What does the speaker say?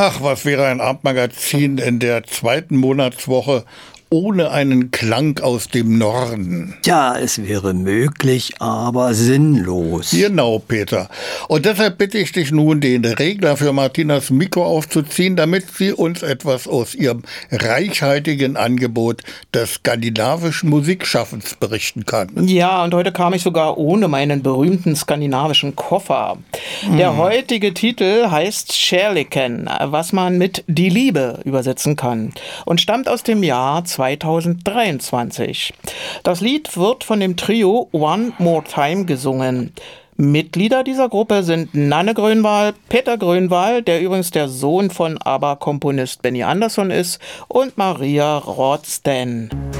Ach, was wäre ein Abendmagazin in der zweiten Monatswoche ohne einen Klang aus dem Norden? Tja, es wäre möglich, aber sinnlos. Genau, Peter. Und deshalb bitte ich dich nun, den Regler für Martinas Mikro aufzuziehen, damit sie uns etwas aus ihrem reichhaltigen Angebot des skandinavischen Musikschaffens berichten kann. Ja, und heute kam ich sogar ohne meinen berühmten skandinavischen Koffer. Der heutige Titel heißt Kärleken, was man mit Die Liebe übersetzen kann, und stammt aus dem Jahr 2023. Das Lied wird von dem Trio One More Time gesungen. Mitglieder dieser Gruppe sind Nanne Grönvall, Peter Grönvall, der übrigens der Sohn von ABBA-Komponist Benny Andersson ist, und Maria Rådsten.